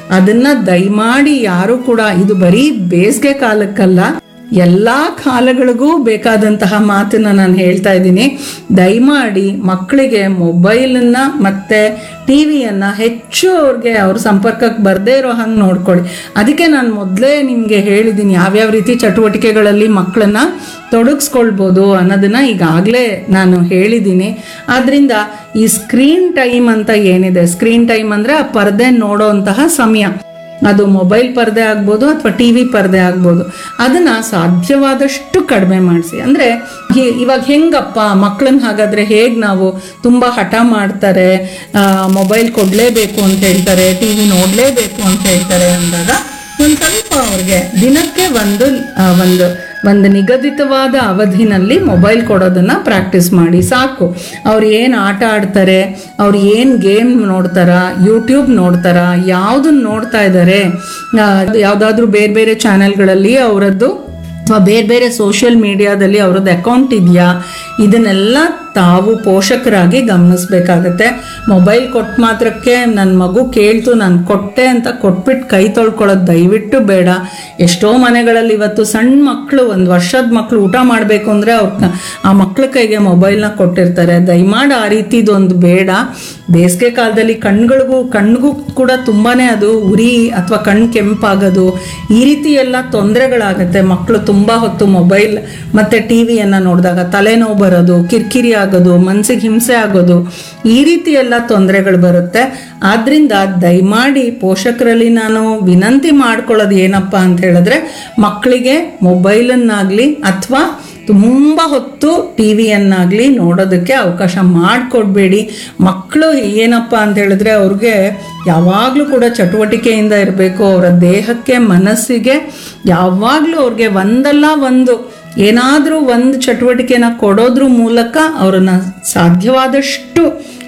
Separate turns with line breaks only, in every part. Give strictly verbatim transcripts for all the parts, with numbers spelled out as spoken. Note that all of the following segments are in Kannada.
ಅದನ್ನ ದಯಮಾಡಿ ಯಾರು ಕೂಡ, ಇದು ಬರೀ ಬೇಸಿಗೆ ಕಾಲಕ್ಕಲ್ಲ, ಎಲ್ಲ ಕಾಲಗಳಿಗೂ ಬೇಕಾದಂತಹ ಮಾತನ್ನ ನಾನು ಹೇಳ್ತಾ ಇದ್ದೀನಿ. ದಯಮಾಡಿ ಮಕ್ಕಳಿಗೆ ಮೊಬೈಲನ್ನ ಮತ್ತೆ ಟಿ ವಿಯನ್ನು ಹೆಚ್ಚು ಅವ್ರಿಗೆ ಅವ್ರ ಸಂಪರ್ಕಕ್ಕೆ ಬರದೇ ಇರೋ ಹಂಗೆ ನೋಡ್ಕೊಳ್ಳಿ. ಅದಕ್ಕೆ ನಾನು ಮೊದಲೇ ನಿಮಗೆ ಹೇಳಿದ್ದೀನಿ ಯಾವ್ಯಾವ ರೀತಿ ಚಟುವಟಿಕೆಗಳಲ್ಲಿ ಮಕ್ಕಳನ್ನ ತೊಡಗಿಸ್ಕೊಳ್ಬೋದು ಅನ್ನೋದನ್ನ ಈಗಾಗಲೇ ನಾನು ಹೇಳಿದ್ದೀನಿ. ಆದ್ದರಿಂದ ಈ ಸ್ಕ್ರೀನ್ ಟೈಮ್ ಅಂತ ಏನಿದೆ, ಸ್ಕ್ರೀನ್ ಟೈಮ್ ಅಂದರೆ ಆ ಪರದೆ ನೋಡೋಂತಹ ಸಮಯ, ಅದು ಮೊಬೈಲ್ ಪರದೆ ಆಗ್ಬೋದು ಅಥವಾ ಟಿ ವಿ ಪರದೆ ಆಗ್ಬೋದು, ಅದನ್ನು ಸಾಧ್ಯವಾದಷ್ಟು ಕಡಿಮೆ ಮಾಡಿಸಿ. ಅಂದರೆ ಇವಾಗ ಹೆಂಗಪ್ಪ ಮಕ್ಕಳನ್ನ ಹಾಗಾದರೆ ಹೇಗೆ ನಾವು ತುಂಬ ಹಠ ಮಾಡ್ತಾರೆ, ಮೊಬೈಲ್ ಕೊಡಲೇಬೇಕು ಅಂತ ಹೇಳ್ತಾರೆ, ಟಿ ವಿ ನೋಡಲೇಬೇಕು ಅಂತ ಹೇಳ್ತಾರೆ ಅಂದಾಗ ಒಂದು ಸ್ವಲ್ಪ ಅವ್ರಿಗೆ ದಿನಕ್ಕೆ ಒಂದು ಒಂದು ಒಂದು ನಿಗದಿತವಾದ ಅವಧಿನಲ್ಲಿ ಮೊಬೈಲ್ ಕೊಡೋದನ್ನ ಪ್ರಾಕ್ಟೀಸ್ ಮಾಡಿ ಸಾಕು. ಅವ್ರು ಏನು ಆಟ ಆಡ್ತಾರೆ, ಅವ್ರು ಏನು ಗೇಮ್ ನೋಡ್ತಾರ, ಯೂಟ್ಯೂಬ್ ನೋಡ್ತಾರ, ಯಾವುದನ್ನ ನೋಡ್ತಾ ಇದ್ದಾರೆ, ಯಾವುದಾದ್ರೂ ಬೇರೆ ಬೇರೆ ಚಾನೆಲ್ಗಳಲ್ಲಿ ಅವರದ್ದು ಅಥವಾ ಬೇರೆ ಬೇರೆ ಸೋಷಿಯಲ್ ಮೀಡಿಯಾದಲ್ಲಿ ಅವ್ರದ್ದು ಅಕೌಂಟ್ ಇದೆಯಾ, ಇದನ್ನೆಲ್ಲ ತಾವು ಪೋಷಕರಾಗಿ ಗಮನಿಸ್ಬೇಕಾಗತ್ತೆ. ಮೊಬೈಲ್ ಕೊಟ್ಟ ಮಾತ್ರಕ್ಕೆ ನನ್ನ ಮಗು ಕೇಳ್ತು ನಾನು ಕೊಟ್ಟೆ ಅಂತ ಕೊಟ್ಬಿಟ್ಟು ಕೈ ತೊಳ್ಕೊಳ್ಳೋದು ದಯವಿಟ್ಟು ಬೇಡ. ಎಷ್ಟೋ ಮನೆಗಳಲ್ಲಿ ಇವತ್ತು ಸಣ್ಣ ಮಕ್ಕಳು, ಒಂದು ವರ್ಷದ ಮಕ್ಕಳು ಊಟ ಮಾಡಬೇಕು ಅಂದರೆ ಅವ್ರ ಆ ಮಕ್ಕಳ ಕೈಗೆ ಮೊಬೈಲ್ನ ಕೊಟ್ಟಿರ್ತಾರೆ. ದಯಮಾಡಿ ಆ ರೀತಿದೊಂದು ಬೇಡ. ಬೇಸಿಗೆ ಕಾಲದಲ್ಲಿ ಕಣ್ಗಳಿಗೂ ಕಣ್ಣಿಗೂ ಕೂಡ ತುಂಬಾ ಅದು ಉರಿ ಅಥವಾ ಕಣ್ಣು ಕೆಂಪಾಗೋದು, ಈ ರೀತಿ ಎಲ್ಲ ತೊಂದರೆಗಳಾಗತ್ತೆ. ಮಕ್ಕಳು ತುಂಬ ಹೊತ್ತು ಮೊಬೈಲ್ ಮತ್ತು ಟಿ ವಿಯನ್ನು ನೋಡಿದಾಗ ತಲೆನೋವು ಬರೋದು, ಕಿರಿಕಿರಿ ಆಗೋದು, ಮನಸ್ಸಿಗೆ ಹಿಂಸೆ ಆಗೋದು, ಈ ರೀತಿ ಎಲ್ಲ ತೊಂದರೆಗಳು ಬರುತ್ತೆ. ಆದ್ರಿಂದ ದಯಮಾಡಿ ಪೋಷಕರಲ್ಲಿ ನಾನು ವಿನಂತಿ ಮಾಡ್ಕೊಳ್ಳೋದು ಏನಪ್ಪ ಅಂತ ಹೇಳಿದ್ರೆ, ಮಕ್ಕಳಿಗೆ ಮೊಬೈಲನ್ನಾಗಲಿ ಅಥವಾ ತುಂಬ ಹೊತ್ತು ಟಿ ವಿಯನ್ನಾಗಲಿ ನೋಡೋದಕ್ಕೆ ಅವಕಾಶ ಮಾಡಿಕೊಡ್ಬೇಡಿ. ಮಕ್ಕಳು ಏನಪ್ಪ ಅಂತ ಹೇಳಿದ್ರೆ ಅವ್ರಿಗೆ ಯಾವಾಗಲೂ ಕೂಡ ಚಟುವಟಿಕೆಯಿಂದ ಇರಬೇಕು. ಅವರ ದೇಹಕ್ಕೆ ಮನಸ್ಸಿಗೆ ಯಾವಾಗಲೂ ಅವ್ರಿಗೆ ಒಂದಲ್ಲ ಒಂದು ಏನಾದರೂ ಒಂದು ಚಟುವಟಿಕೆನ ಕೊಡೋದ್ರ ಮೂಲಕ ಅವ್ರನ್ನ ಸಾಧ್ಯವಾದಷ್ಟು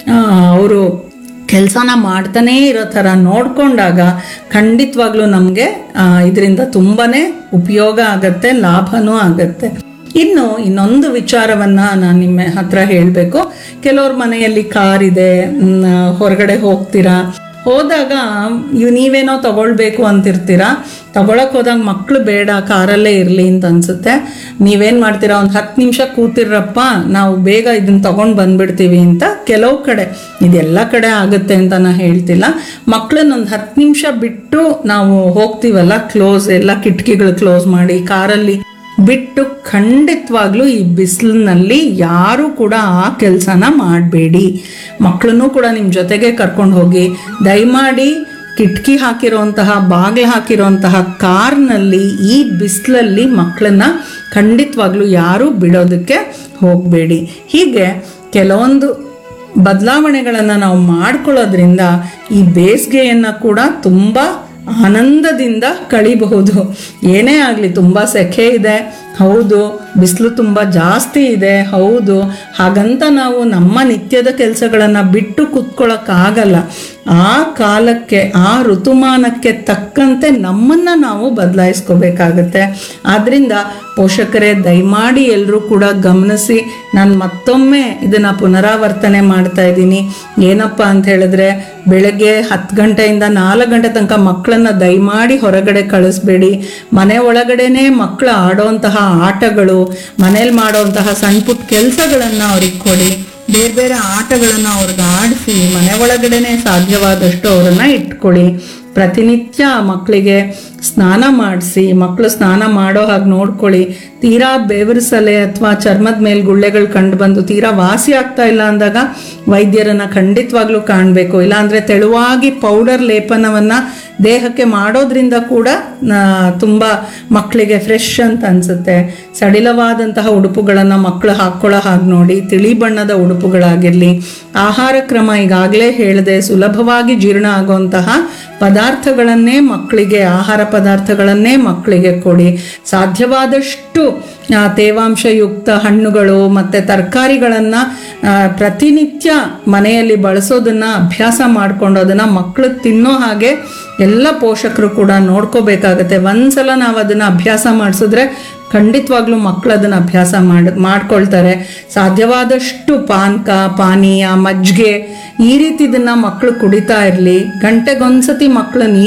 ಅವರು ಕೆಲಸನ ಮಾಡ್ತಾನೇ ಇರೋ ಥರ ನೋಡಿಕೊಂಡಾಗ ಖಂಡಿತವಾಗ್ಲೂ ನಮಗೆ ಇದರಿಂದ ತುಂಬಾ ಉಪಯೋಗ ಆಗತ್ತೆ, ಲಾಭನೂ ಆಗತ್ತೆ. ಇನ್ನು ಇನ್ನೊಂದು ವಿಚಾರವನ್ನು ನಾನು ನಿಮ್ಮ ಹತ್ರ ಹೇಳಬೇಕು. ಕೆಲವ್ರ ಮನೆಯಲ್ಲಿ ಕಾರ್ ಇದೆ, ಹೊರಗಡೆ ಹೋಗ್ತೀರಾ, ಹೋದಾಗ ಇವು ನೀವೇನೋ ತಗೊಳ್ಬೇಕು ಅಂತಿರ್ತೀರಾ, ತಗೊಳಕ್ ಹೋದಾಗ ಮಕ್ಕಳು ಬೇಡ ಕಾರಲ್ಲೇ ಇರಲಿ ಅಂತ ಅನ್ಸುತ್ತೆ. ನೀವೇನು ಮಾಡ್ತೀರಾ, ಒಂದು ಹತ್ತು ನಿಮಿಷ ಕೂತಿರಪ್ಪ ನಾವು ಬೇಗ ಇದನ್ನ ತಗೊಂಡು ಬಂದ್ಬಿಡ್ತೀವಿ ಅಂತ. ಕೆಲವು ಕಡೆ, ಇದೆಲ್ಲ ಕಡೆ ಆಗುತ್ತೆ ಅಂತ ನಾನು ಹೇಳ್ತಿಲ್ಲ, ಮಕ್ಕಳನ್ನ ಒಂದು ಹತ್ತು ನಿಮಿಷ ಬಿಟ್ಟು ನಾವು ಹೋಗ್ತೀವಲ್ಲ, ಕ್ಲೋಸ್ ಎಲ್ಲ ಕಿಟಕಿಗಳು ಕ್ಲೋಸ್ ಮಾಡಿ ಕಾರಲ್ಲಿ ಬಿಟ್ಟು ಖಂಡಿತವಾಗ್ಲೂ ಈ ಬಿಸಿಲಿನಲ್ಲಿ ಯಾರು ಕೂಡ ಆ ಕೆಲಸನ ಮಾಡಬೇಡಿ. ಮಕ್ಕಳನ್ನು ಕೂಡ ನಿಮ್ಮ ಜೊತೆಗೆ ಕರ್ಕೊಂಡು ಹೋಗಿ. ದಯಮಾಡಿ ಕಿಟಕಿ ಹಾಕಿರೋಂತಹ ಬಾಗಿಲು ಹಾಕಿರೋಂತಹ ಕಾರ್ನಲ್ಲಿ ಈ ಬಿಸಿಲಲ್ಲಿ ಮಕ್ಕಳನ್ನ ಖಂಡಿತವಾಗ್ಲೂ ಯಾರೂ ಬಿಡೋದಕ್ಕೆ ಹೋಗಬೇಡಿ. ಹೀಗೆ ಕೆಲವೊಂದು ಬದಲಾವಣೆಗಳನ್ನು ನಾವು ಮಾಡ್ಕೊಳ್ಳೋದ್ರಿಂದ ಈ ಬೇಸಿಗೆಯನ್ನು ಕೂಡ ತುಂಬ ಆನಂದದಿಂದ ಕಳಿಬಹುದು. ಏನೇ ಆಗಲಿ, ತುಂಬ ಸೆಖೆ ಇದೆ ಹೌದು, ಬಿಸಿಲು ತುಂಬ ಜಾಸ್ತಿ ಇದೆ ಹೌದು, ಹಾಗಂತ ನಾವು ನಮ್ಮ ನಿತ್ಯದ ಕೆಲಸಗಳನ್ನು ಬಿಟ್ಟು ಕೂತ್ಕೊಳ್ಳೋಕ್ಕಾಗಲ್ಲ. ಆ ಕಾಲಕ್ಕೆ ಆ ಋತುಮಾನಕ್ಕೆ ತಕ್ಕಂತೆ ನಮ್ಮನ್ನು ನಾವು ಬದಲಾಯಿಸ್ಕೋಬೇಕಾಗತ್ತೆ. ಆದ್ದರಿಂದ ಪೋಷಕರೇ ದಯಮಾಡಿ ಎಲ್ಲರೂ ಕೂಡ ಗಮನಿಸಿ. ನಾನು ಮತ್ತೊಮ್ಮೆ ಇದನ್ನು ಪುನರಾವರ್ತನೆ ಮಾಡ್ತಾ ಇದ್ದೀನಿ. ಏನಪ್ಪ ಅಂತ ಹೇಳಿದ್ರೆ, ಬೆಳಗ್ಗೆ ಹತ್ತು ಗಂಟೆಯಿಂದ ನಾಲ್ಕು ಗಂಟೆ ತನಕ ಮಕ್ಕಳನ್ನ ದಯಮಾಡಿ ಹೊರಗಡೆ ಕಳಿಸ್ಬೇಡಿ. ಮನೆ ಒಳಗಡೆನೆ ಮಕ್ಕಳು ಆಡೋಂತಹ ಆಟಗಳು, ಮನೇಲಿ ಮಾಡೋಂತಹ ಸಣ್ಣ ಪುಟ್ಟ ಕೆಲಸಗಳನ್ನು ಅವ್ರಿಗೆ ಕೊಡಿ. ಬೇರೆ ಬೇರೆ ಆಟಗಳನ್ನು ಅವ್ರಿಗೆ ಆಡಿಸಿ ಮನೆ ಒಳಗಡೆನೆ ಸಾಧ್ಯವಾದಷ್ಟು ಅವರನ್ನು ಇಟ್ಕೊಳ್ಳಿ. ಪ್ರತಿನಿತ್ಯ ಮಕ್ಕಳಿಗೆ ಸ್ನಾನ ಮಾಡಿಸಿ, ಮಕ್ಕಳು ಸ್ನಾನ ಮಾಡೋ ಹಾಗೆ ನೋಡ್ಕೊಳ್ಳಿ. ತೀರಾ ಬೆವರಿಸಲೆ ಅಥವಾ ಚರ್ಮದ ಮೇಲೆ ಗುಳ್ಳೆಗಳು ಕಂಡು ಬಂದು ತೀರಾ ವಾಸಿ ಆಗ್ತಾ ಇಲ್ಲ ಅಂದಾಗ ವೈದ್ಯರನ್ನು ಖಂಡಿತವಾಗ್ಲೂ ಕಾಣಬೇಕು. ಇಲ್ಲಾಂದರೆ ತೆಳುವಾಗಿ ಪೌಡರ್ ಲೇಪನವನ್ನು ದೇಹಕ್ಕೆ ಮಾಡೋದ್ರಿಂದ ಕೂಡ ತುಂಬ ಮಕ್ಕಳಿಗೆ ಫ್ರೆಶ್ ಅಂತ ಅನಿಸುತ್ತೆ. ಸಡಿಲವಾದಂತಹ ಉಡುಪುಗಳನ್ನು ಮಕ್ಕಳು ಹಾಕ್ಕೊಳ್ಳೋ ಹಾಗೆ ನೋಡಿ. ತಿಳಿ ಬಣ್ಣದ ಉಡುಪುಗಳಾಗಿರಲಿ. ಆಹಾರ ಕ್ರಮ ಈಗಾಗಲೇ ಹೇಳಿದೆ, ಸುಲಭವಾಗಿ ಜೀರ್ಣ ಆಗುವಂತಹ ಪದಾರ್ಥಗಳನ್ನೇ ಮಕ್ಕಳಿಗೆ, ಆಹಾರ ಪದಾರ್ಥಗಳನ್ನೇ ಮಕ್ಕಳಿಗೆ ಕೊಡಿ. ಸಾಧ್ಯವಾದಷ್ಟು ತೇವಾಂಶಯುಕ್ತ ಹಣ್ಣುಗಳು ಮತ್ತು ತರಕಾರಿಗಳನ್ನು ಪ್ರತಿನಿತ್ಯ ಮನೆಯಲ್ಲಿ ಬಳಸೋದನ್ನು ಅಭ್ಯಾಸ ಮಾಡಿಕೊಂಡು ಅದನ್ನು ಮಕ್ಕಳು ತಿನ್ನೋ ಹಾಗೆ ಎಲ್ಲ ಪೋಷಕರು ಕೂಡ ನೋಡ್ಕೋಬೇಕಾಗತ್ತೆ. ಒಂದ್ಸಲ ನಾವು ಅದನ್ನು ಅಭ್ಯಾಸ ಮಾಡಿಸಿದ್ರೆ ಖಂಡಿತವಾಗ್ಲೂ ಮಕ್ಕಳು ಅದನ್ನು ಅಭ್ಯಾಸ ಮಾಡಿ ಮಾಡ್ಕೊಳ್ತಾರೆ. ಸಾಧ್ಯವಾದಷ್ಟು ಪಾನಕ, ಪಾನೀಯ, ಮಜ್ಜಿಗೆ ಈ ರೀತಿದನ್ನು ಮಕ್ಕಳು ಕುಡಿತಾ ಇರಲಿ. ಗಂಟೆಗೊಂದ್ಸತಿ ಮಕ್ಕಳು